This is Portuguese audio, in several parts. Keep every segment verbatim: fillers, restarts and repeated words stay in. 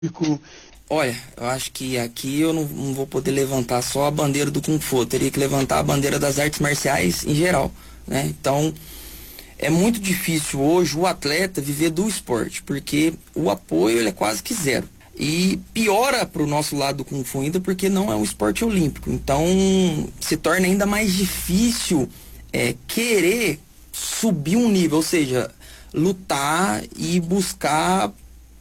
Olha, eu acho que aqui eu não, não vou poder levantar só a bandeira do Kung Fu, eu teria que levantar a bandeira das artes marciais em geral, né? Então, é muito difícil hoje o atleta viver do esporte, porque o apoio ele é quase que zero. E piora para o nosso lado do Kung Fu ainda porque não é um esporte olímpico. Então, se torna ainda mais difícil é, querer subir um nível, ou seja, lutar e buscar,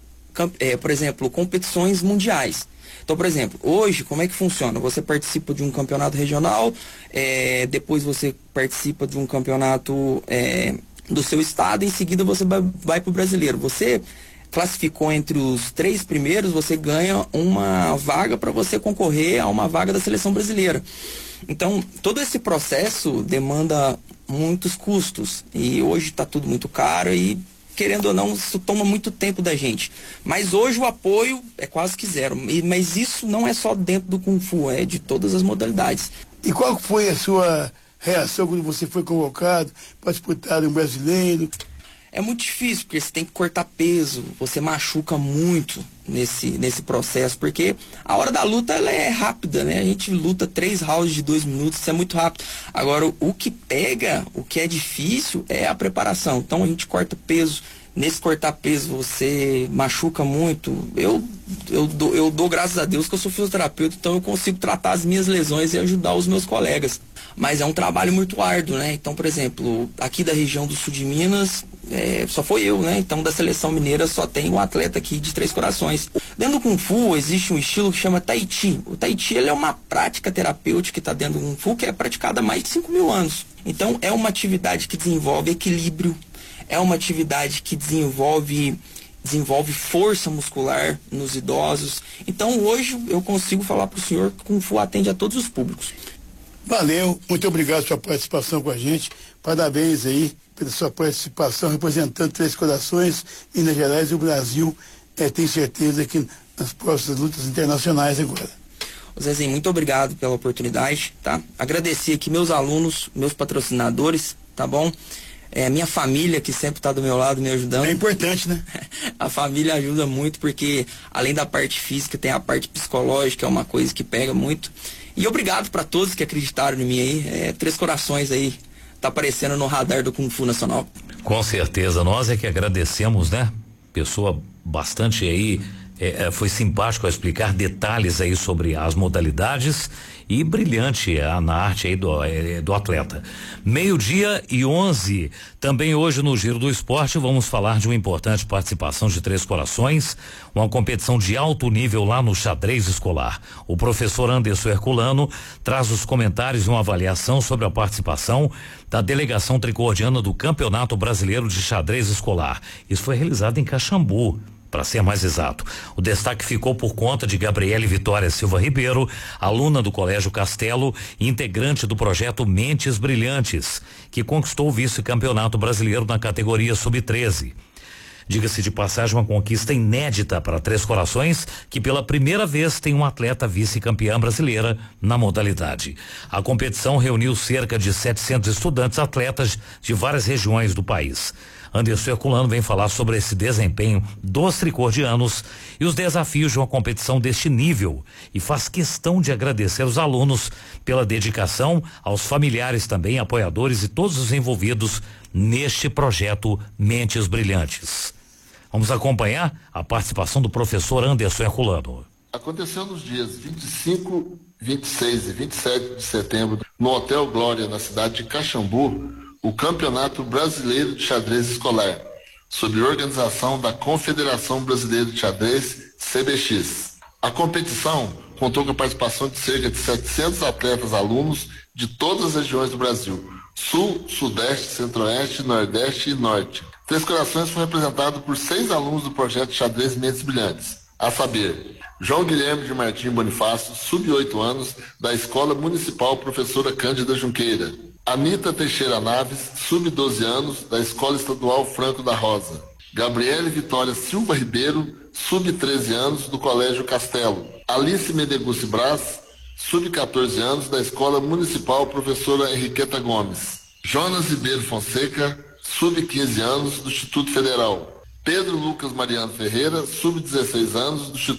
é, por exemplo, competições mundiais. Então, por exemplo, hoje, como é que funciona? Você participa de um campeonato regional, é, depois você participa de um campeonato é, do seu estado, em seguida você vai, vai para o brasileiro. Você classificou entre os três primeiros, você ganha uma vaga para você concorrer a uma vaga da seleção brasileira. Então, todo esse processo demanda muitos custos e hoje está tudo muito caro e, querendo ou não, isso toma muito tempo da gente. Mas hoje o apoio é quase que zero. E, mas isso não é só dentro do Kung Fu, é de todas as modalidades. E qual foi a sua reação quando você foi convocado para disputar um brasileiro? É muito difícil, porque você tem que cortar peso, você machuca muito nesse, nesse processo, porque a hora da luta ela é rápida, né? A gente luta três rounds de dois minutos, isso é muito rápido. Agora, o que pega, o que é difícil é a preparação. Então a gente corta peso, nesse cortar peso você machuca muito. Eu, eu, dou, eu dou graças a Deus que eu sou fisioterapeuta, então eu consigo tratar as minhas lesões e ajudar os meus colegas. Mas é um trabalho muito árduo, né? Então, por exemplo, aqui da região do sul de Minas, é, só foi eu, né? Então, da seleção mineira só tem um atleta aqui de Três Corações. Dentro do Kung Fu existe um estilo que chama Tai Chi. O Tai Chi ele é uma prática terapêutica que está dentro do Kung Fu que é praticada há mais de cinco mil anos. Então, é uma atividade que desenvolve equilíbrio, é uma atividade que desenvolve desenvolve força muscular nos idosos. Então, hoje eu consigo falar para o senhor que o Kung Fu atende a todos os públicos. Valeu, muito obrigado pela sua participação com a gente. Parabéns aí pela sua participação representando Três Corações, Minas Gerais e o Brasil. É, tenho certeza que nas próximas lutas internacionais agora. Zezinho, muito obrigado pela oportunidade, tá? Agradecer aqui meus alunos, meus patrocinadores, tá bom? É, minha família que sempre está do meu lado me ajudando. É importante, né? A família ajuda muito porque além da parte física tem a parte psicológica, é uma coisa que pega muito. E obrigado para todos que acreditaram em mim aí. É, Três Corações aí tá aparecendo no radar do Kung Fu Nacional. Com certeza, nós é que agradecemos, né? Pessoa bastante aí, é, foi simpático a explicar detalhes aí sobre as modalidades e brilhante é, na arte aí do, é, do atleta. Meio-dia e onze. Também hoje no Giro do Esporte vamos falar de uma importante participação de Três Corações, uma competição de alto nível lá no xadrez escolar. O professor Anderson Herculano traz os comentários e uma avaliação sobre a participação da delegação tricordiana do Campeonato Brasileiro de Xadrez Escolar. Isso foi realizado em Caxambu, para ser mais exato. O destaque ficou por conta de Gabriele Vitória Silva Ribeiro, aluna do Colégio Castelo e integrante do projeto Mentes Brilhantes, que conquistou o vice-campeonato brasileiro na categoria sub treze. Diga-se de passagem, uma conquista inédita para Três Corações, que pela primeira vez tem um atleta vice-campeã brasileira na modalidade. A competição reuniu cerca de setecentos estudantes atletas de várias regiões do país. Anderson Herculano vem falar sobre esse desempenho dos tricordianos e os desafios de uma competição deste nível e faz questão de agradecer os alunos pela dedicação, aos familiares também, apoiadores e todos os envolvidos neste projeto Mentes Brilhantes. Vamos acompanhar a participação do professor Anderson Herculano. Aconteceu nos dias vinte e cinco, vinte e seis e vinte e sete de setembro no Hotel Glória, na cidade de Caxambu, o Campeonato Brasileiro de Xadrez Escolar, sob organização da Confederação Brasileira de Xadrez, C B X. A competição contou com a participação de cerca de setecentos atletas alunos de todas as regiões do Brasil, Sul, Sudeste, Centro-Oeste, Nordeste e Norte. Três Corações foi representado por seis alunos do projeto Xadrez Mentes Brilhantes, a saber, João Guilherme de Martim Bonifácio, sub oito anos, da Escola Municipal Professora Cândida Junqueira. Anita Teixeira Naves, sub doze anos, da Escola Estadual Franco da Rosa. Gabriele Vitória Silva Ribeiro, sub treze anos, do Colégio Castelo. Alice Medeguci Braz, sub quatorze anos, da Escola Municipal Professora Henriqueta Gomes. Jonas Ribeiro Fonseca, sub quinze anos, do Instituto Federal. Pedro Lucas Mariano Ferreira, sub dezesseis anos, do